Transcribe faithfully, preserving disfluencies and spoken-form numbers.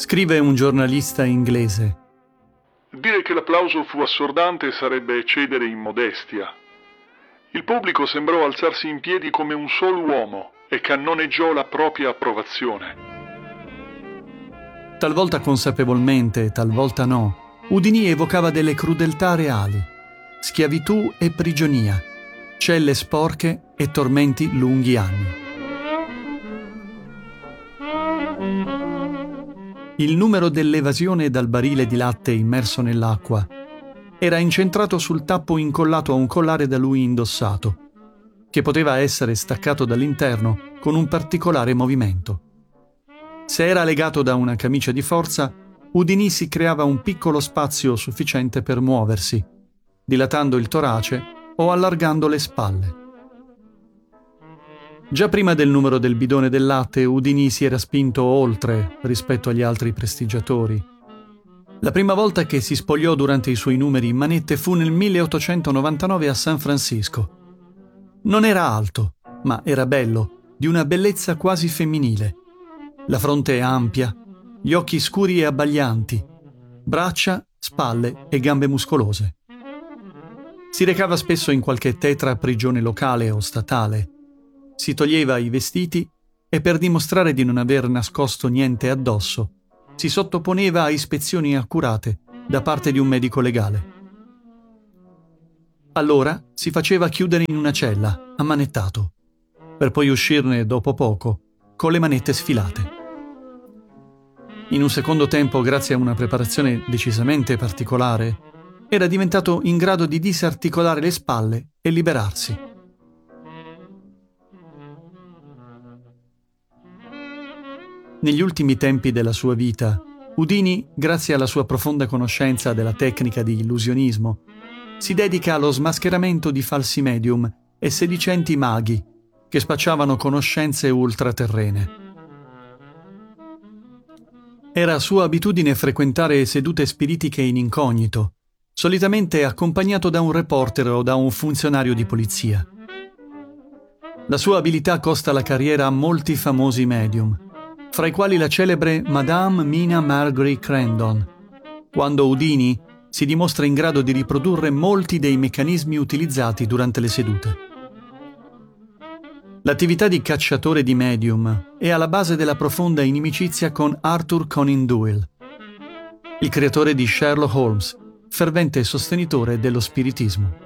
Scrive un giornalista inglese: dire che l'applauso fu assordante sarebbe cedere in modestia. Il pubblico sembrò alzarsi in piedi come un solo uomo e cannoneggiò la propria approvazione. Talvolta consapevolmente, talvolta no, Houdini evocava delle crudeltà reali: schiavitù e prigionia, celle sporche e tormenti lunghi anni. Il numero dell'evasione dal barile di latte immerso nell'acqua era incentrato sul tappo incollato a un collare da lui indossato, che poteva essere staccato dall'interno con un particolare movimento. Se era legato da una camicia di forza, Houdini si creava un piccolo spazio sufficiente per muoversi, dilatando il torace o allargando le spalle. Già prima del numero del bidone del latte, Houdini si era spinto oltre rispetto agli altri prestigiatori. La prima volta che si spogliò durante i suoi numeri in manette fu nel milleottocentonovantanove a San Francisco. Non era alto, ma era bello, di una bellezza quasi femminile. La fronte ampia, gli occhi scuri e abbaglianti, braccia, spalle e gambe muscolose. Si recava spesso in qualche tetra prigione locale o statale. Si toglieva i vestiti e, per dimostrare di non aver nascosto niente addosso, si sottoponeva a ispezioni accurate da parte di un medico legale. Allora si faceva chiudere in una cella, ammanettato, per poi uscirne dopo poco, con le manette sfilate. In un secondo tempo, grazie a una preparazione decisamente particolare, era diventato in grado di disarticolare le spalle e liberarsi. Negli ultimi tempi della sua vita, Houdini, grazie alla sua profonda conoscenza della tecnica di illusionismo, si dedica allo smascheramento di falsi medium e sedicenti maghi che spacciavano conoscenze ultraterrene. Era sua abitudine frequentare sedute spiritiche in incognito, solitamente accompagnato da un reporter o da un funzionario di polizia. La sua abilità costa la carriera a molti famosi medium, fra i quali la celebre Madame Mina Margery Crandon, quando Houdini si dimostra in grado di riprodurre molti dei meccanismi utilizzati durante le sedute. L'attività di cacciatore di medium è alla base della profonda inimicizia con Arthur Conan Doyle, il creatore di Sherlock Holmes, fervente sostenitore dello spiritismo.